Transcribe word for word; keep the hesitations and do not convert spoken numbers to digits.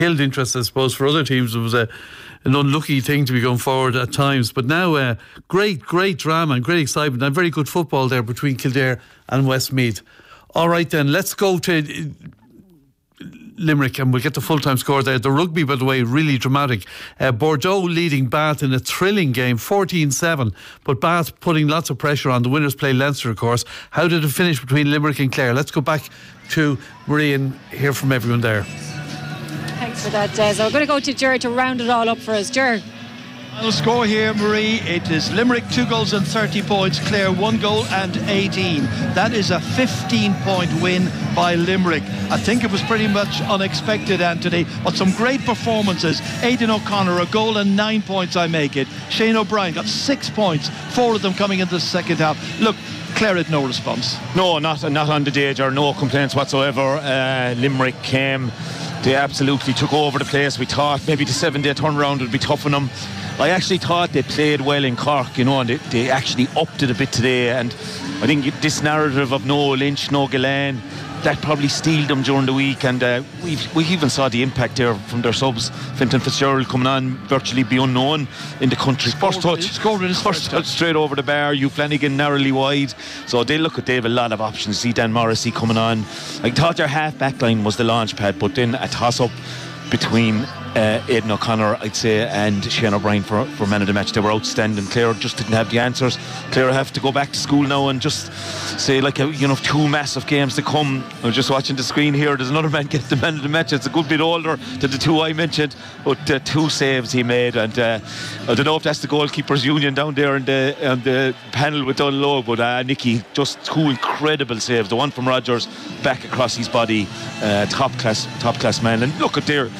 killed interest, I suppose, for other teams. It was a, an unlucky thing to be going forward at times. But now, uh, great, great drama and great excitement and very good football there between Kildare and Westmeath. All right, then, let's go to Limerick, and we'll get the full-time score there. The rugby, by the way, really dramatic. Uh, Bordeaux leading Bath in a thrilling game, fourteen seven, but Bath putting lots of pressure on. The winners play Leinster, of course. How did it finish between Limerick and Clare? Let's go back to Marie and hear from everyone there. Thanks for that, Des. So we're going to go to Ger to round it all up for us. Ger. Final score here, Marie, it is Limerick two goals and thirty points, Clare one goal and eighteen. That is a fifteen point win by Limerick. I think it was pretty much unexpected, Anthony, but some great performances. Aidan O'Connor, a goal and nine points, I make it. Shane O'Brien got six points, four of them coming in the second half. Look, Clare had no response. No, not, not on the day, or no complaints whatsoever. Uh, Limerick came, they absolutely took over the place. We thought maybe the seven day turnaround would be tough on them. I actually thought they played well in Cork, you know, and they, they actually upped it a bit today. And I think this narrative of no Lynch, no Gillane, that probably steeled them during the week. And uh, we we even saw the impact there from their subs. Fintan Fitzgerald coming on, virtually be unknown in the country. First touch, scored his first touch straight over the bar. Hugh Flanagan narrowly wide. So they look at they have a lot of options. See Dan Morrissey coming on. I thought their half back line was the launch pad, but then a toss up between uh, Aidan O'Connor, I'd say, and Shane O'Brien for, for man of the match. They were outstanding. Clare just didn't have the answers. Clare have to go back to school now and just say, like, you know, two massive games to come. I'm just watching the screen here. There's another man get the man of the match. It's a good bit older than the two I mentioned, but uh, two saves he made. And uh, I don't know if that's the goalkeepers union down there in the, on the panel with Dunlow, but uh, Nicky, just two incredible saves. The one from Rogers back across his body, uh, top class top class man. And look at there,